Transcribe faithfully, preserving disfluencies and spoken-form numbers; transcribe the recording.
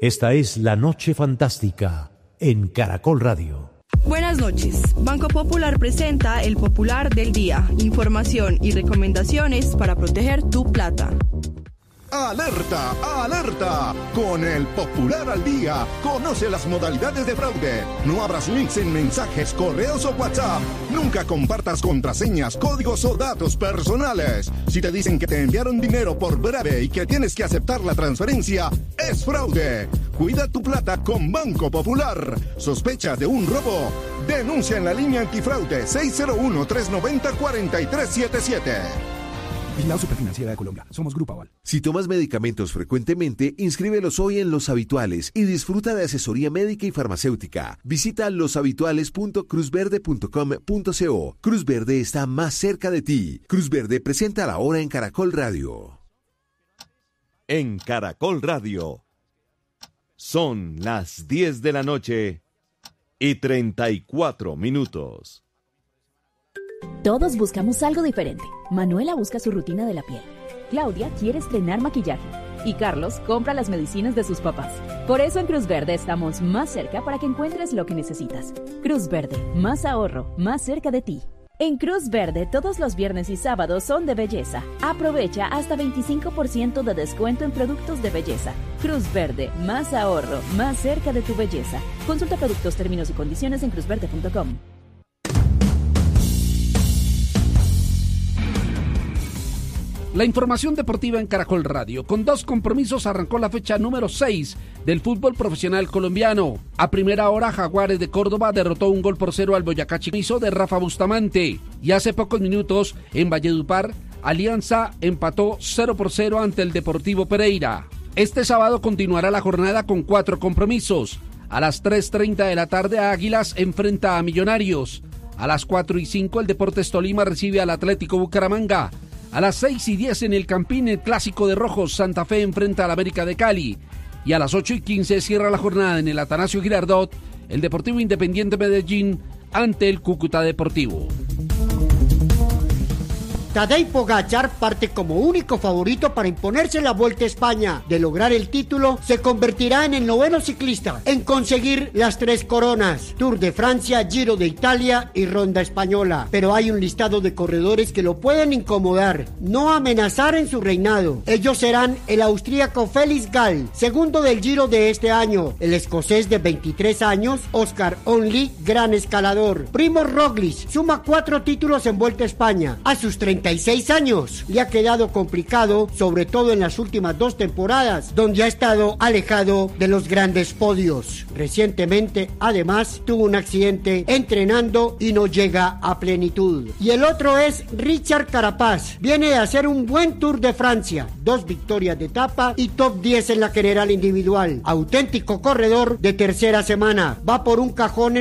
Esta es La Noche Fantástica en Caracol Radio. Buenas noches. Banco Popular presenta el Popular del Día. Información y recomendaciones para proteger tu plata. ¡Alerta! ¡Alerta! Con el Popular al Día, conoce las modalidades de fraude. No abras links en mensajes, correos o WhatsApp. Nunca compartas contraseñas, códigos o datos personales. Si te dicen que te enviaron dinero por breve y que tienes que aceptar la transferencia, es fraude. Cuida tu plata con Banco Popular. ¿Sospecha de un robo? Denuncia en la línea antifraude seis cero uno, tres nueve cero, cuatro tres siete siete. Vigilado Superfinanciera de Colombia. Somos Grupo Aval. Si tomas medicamentos frecuentemente, inscríbelos hoy en Los Habituales y disfruta de asesoría médica y farmacéutica. Visita los habituales punto cruz verde punto com punto co. Cruz Verde está más cerca de ti. Cruz Verde presenta la hora en Caracol Radio. En Caracol Radio son las diez de la noche y treinta y cuatro minutos. Todos buscamos algo diferente. Manuela busca su rutina de la piel. Claudia quiere estrenar maquillaje. Y Carlos compra las medicinas de sus papás. Por eso en Cruz Verde estamos más cerca para que encuentres lo que necesitas. Cruz Verde, más ahorro, más cerca de ti. En Cruz Verde, todos los viernes y sábados son de belleza. Aprovecha hasta veinticinco por ciento de descuento en productos de belleza. Cruz Verde, más ahorro, más cerca de tu belleza. Consulta productos, términos y condiciones en cruz verde punto com. La información deportiva en Caracol Radio. Con dos compromisos arrancó la fecha número seis del fútbol profesional colombiano. A primera hora, Jaguares de Córdoba derrotó un gol por cero al Boyacá Chico de Rafa Bustamante. Y hace pocos minutos, en Valledupar, Alianza empató cero por cero ante el Deportivo Pereira. Este sábado continuará la jornada con cuatro compromisos. A las tres treinta de la tarde, Águilas enfrenta a Millonarios. A las cuatro y cinco, el Deportes Tolima recibe al Atlético Bucaramanga. A las seis y diez en el Campín, el clásico de Rojos, Santa Fe enfrenta al América de Cali. Y a las ocho y quince cierra la jornada en el Atanasio Girardot, el Deportivo Independiente Medellín ante el Cúcuta Deportivo. Tadej Pogačar parte como único favorito para imponerse la Vuelta a España. De lograr el título, se convertirá en el noveno ciclista en conseguir las tres coronas: Tour de Francia, Giro de Italia y Ronda Española. Pero hay un listado de corredores que lo pueden incomodar, no amenazar en su reinado. Ellos serán el austríaco Felix Gall, segundo del Giro de este año, el escocés de veintitrés años, Oscar Onley, gran escalador. Primož Roglič suma cuatro títulos en Vuelta a España. A sus treinta y seis años le ha quedado complicado, sobre todo en las últimas dos temporadas, donde ha estado alejado de los grandes podios. Recientemente, además, tuvo un accidente entrenando y no llega a plenitud. Y el otro es Richard Carapaz. Viene de hacer un buen Tour de Francia, dos victorias de etapa y top diez en la general individual. Auténtico corredor de tercera semana. Va por un cajón en